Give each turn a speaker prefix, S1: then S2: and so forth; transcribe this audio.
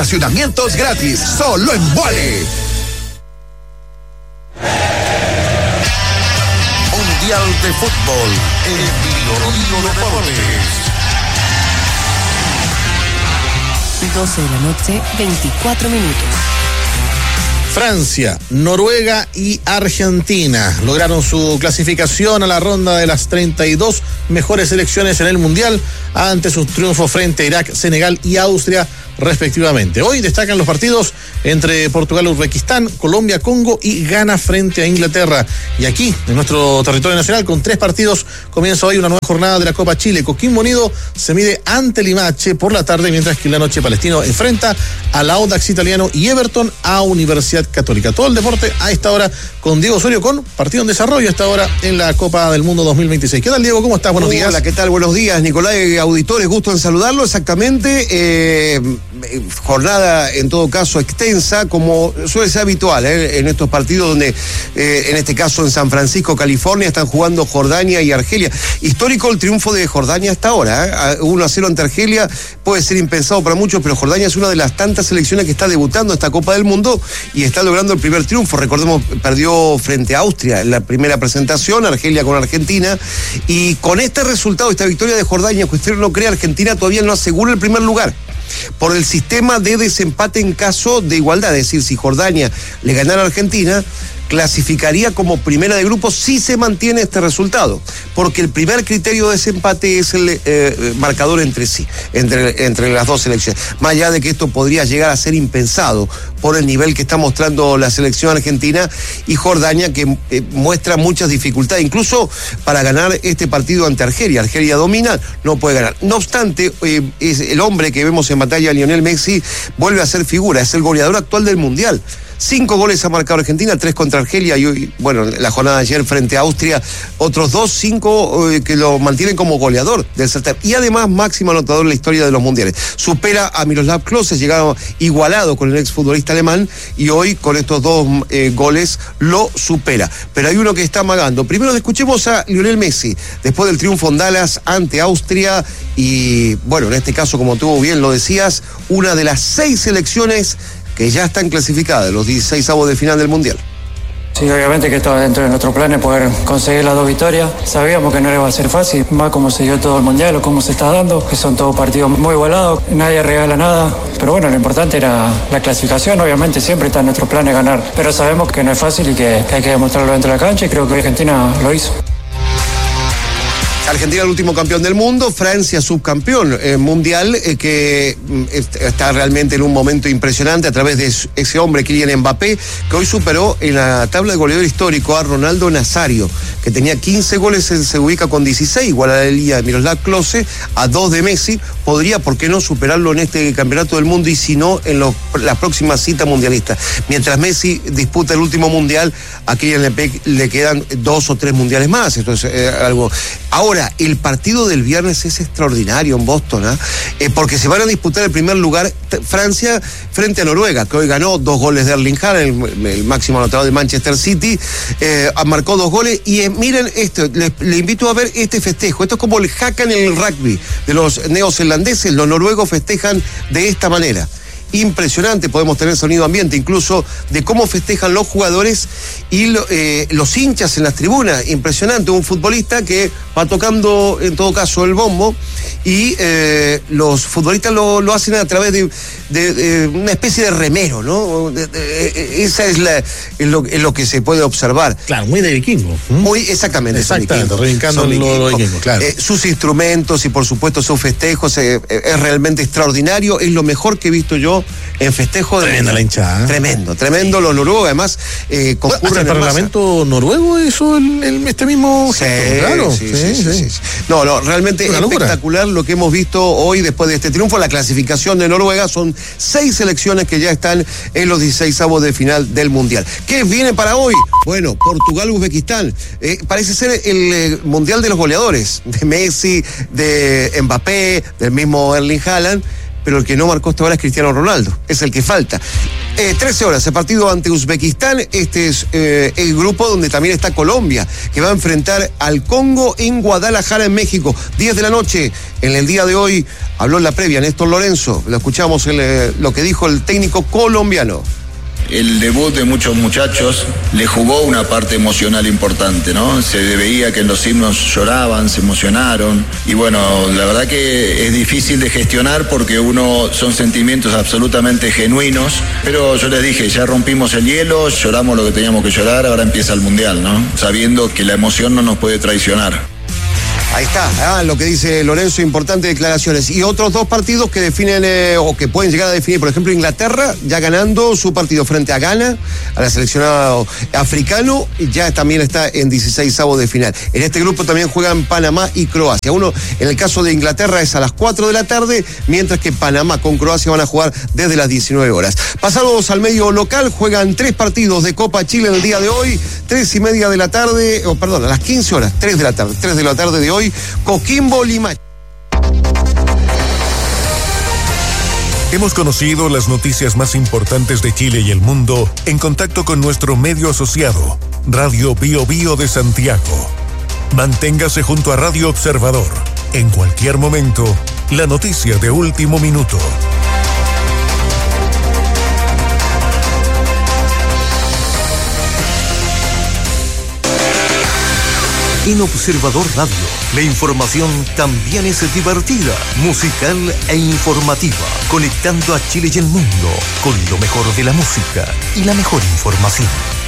S1: Estacionamientos gratis, solo en Vuale. Mundial de Fútbol en Bio Deportes.
S2: 12 de la noche, 24 minutos.
S3: Francia, Noruega y Argentina lograron su clasificación a la ronda de las 32 mejores selecciones en el Mundial ante sus triunfos frente a Irak, Senegal y Austria respectivamente. Hoy destacan los partidos entre Portugal, Uzbekistán, Colombia, Congo y Ghana frente a Inglaterra. Y aquí, en nuestro territorio nacional, con 3 partidos, comienza hoy una nueva jornada de la Copa Chile. Coquimbo Unido se mide ante Limache por la tarde, mientras que en la noche Palestino enfrenta al Audax italiano y Everton a Universidad Católica. Todo el deporte a esta hora con Diego Osorio, con partido en desarrollo a esta hora en la Copa del Mundo 2026. ¿Qué tal, Diego? ¿Cómo estás? Buenos días.
S4: Hola, ¿qué tal? Buenos días, Nicolás, auditores, gusto en saludarlo. Exactamente, jornada en todo caso extensa, como suele ser habitual en estos partidos donde, en este caso en San Francisco, California, están jugando Jordania y Argelia. Histórico el triunfo de Jordania hasta ahora, 1-0 ante Argelia, puede ser impensado para muchos, pero Jordania es una de las tantas selecciones que está debutando esta Copa del Mundo y está logrando el primer triunfo. Recordemos, perdió frente a Austria en la primera presentación, Argelia con Argentina, y con este resultado, esta victoria de Jordania, que usted no cree, Argentina todavía no asegura el primer lugar por el sistema de desempate en caso de igualdad. Es decir, si Jordania le ganara a Argentina, clasificaría como primera de grupo si se mantiene este resultado, porque el primer criterio de desempate es el marcador entre sí, entre las dos selecciones. Más allá de que esto podría llegar a ser impensado por el nivel que está mostrando la selección argentina y Jordania, que muestra muchas dificultades, incluso para ganar este partido ante Argelia. Argelia domina, no puede ganar. No obstante, es el hombre que vemos en batalla, Lionel Messi, vuelve a ser figura, es el goleador actual del Mundial. 5 goles ha marcado Argentina, 3 contra Argelia y hoy, bueno, la jornada de ayer frente a Austria, otros 5 que lo mantienen como goleador del certamen. Y además, máximo anotador en la historia de los mundiales. Supera a Miroslav Klose, llegado igualado con el exfutbolista alemán, y hoy con estos 2 goles lo supera. Pero hay uno que está amagando. Primero escuchemos a Lionel Messi, después del triunfo en Dallas ante Austria, y bueno, en este caso, como tú bien lo decías, una de las 6 selecciones que ya están clasificadas, los 16avos de final del Mundial.
S5: Sí, obviamente que estaba dentro de nuestros planes poder conseguir las 2 victorias. Sabíamos que no iba a ser fácil, más como se dio todo el Mundial o cómo se está dando, que son todos partidos muy igualados, nadie regala nada. Pero bueno, lo importante era la clasificación, obviamente siempre está en nuestros planes ganar. Pero sabemos que no es fácil y que hay que demostrarlo dentro de la cancha y creo que Argentina lo hizo.
S4: Argentina el último campeón del mundo, Francia subcampeón mundial, que está realmente en un momento impresionante a través de ese hombre Kylian Mbappé, que hoy superó en la tabla de goleador histórico a Ronaldo Nazario, que tenía 15 goles, se ubica con 16, igual a la liga de Miroslav Klose, a 2 de Messi. Podría, ¿por qué no superarlo en este campeonato del mundo y si no en la próxima cita mundialista? Mientras Messi disputa el último mundial, a Kylian Mbappé le quedan 2 o 3 mundiales más. Esto es algo. Ahora, el partido del viernes es extraordinario en Boston, porque se van a disputar el primer lugar Francia frente a Noruega, que hoy ganó 2 goles de Erling Haaland, el máximo anotador de Manchester City, marcó 2 goles, y miren esto, le invito a ver este festejo. Esto es como el haka en el rugby de los neozelandeses. Los noruegos festejan de esta manera. Impresionante, podemos tener sonido ambiente incluso de cómo festejan los jugadores y los hinchas en las tribunas. Impresionante, un futbolista que va tocando en todo caso el bombo y los futbolistas lo hacen a través de una especie de remero, ¿no? Esa es lo que se puede observar.
S3: Claro, muy de vikingo.
S4: Muy exactamente,
S3: reivindicando los vikingos, claro.
S4: Sus instrumentos y por supuesto sus festejos es realmente extraordinario, es lo mejor que he visto yo en festejo de...
S3: Tremenda la hinchada.
S4: Tremendo, los noruegos además concurren
S3: el Parlamento noruego hizo este mismo gesto, claro.
S4: Sí. No, realmente es espectacular lo que hemos visto hoy después de este triunfo. La clasificación de Noruega son 6 selecciones que ya están en los 16avos de final del Mundial. ¿Qué viene para hoy? Bueno, Portugal-Uzbekistán. Parece ser el Mundial de los goleadores, de Messi, de Mbappé, del mismo Erling Haaland. pero el que no marcó hasta ahora es Cristiano Ronaldo, es el que falta. 13 horas, el partido ante Uzbekistán. Este es el grupo donde también está Colombia, que va a enfrentar al Congo en Guadalajara, en México. 10 de la noche. En el día de hoy habló en la previa Néstor Lorenzo. Lo escuchamos lo que dijo el técnico colombiano.
S6: El debut de muchos muchachos le jugó una parte emocional importante, ¿no? Se veía que en los himnos lloraban, se emocionaron. Y bueno, la verdad que es difícil de gestionar porque son sentimientos absolutamente genuinos. Pero yo les dije, ya rompimos el hielo, lloramos lo que teníamos que llorar, ahora empieza el Mundial, ¿no? Sabiendo que la emoción no nos puede traicionar.
S4: Ahí está, lo que dice Lorenzo, importantes declaraciones. Y otros dos partidos que definen o que pueden llegar a definir, por ejemplo, Inglaterra, ya ganando su partido frente a Ghana, a la seleccionado africano, ya también está en 16avos de final. En este grupo también juegan Panamá y Croacia. Uno, en el caso de Inglaterra, es a las 4 de la tarde, mientras que Panamá con Croacia van a jugar desde las 19 horas. Pasados al medio local, juegan 3 partidos de Copa Chile en el día de hoy, 3:30 de la tarde, a las 15 horas, 3 de la tarde de hoy, Coquimbo Limache.
S7: Hemos conocido las noticias más importantes de Chile y el mundo en contacto con nuestro medio asociado, Radio Bio Bio de Santiago. Manténgase junto a Radio Observador. En cualquier momento, la noticia de último minuto.
S1: En Observador Radio, la información también es divertida, musical e informativa, conectando a Chile y el mundo con lo mejor de la música y la mejor información.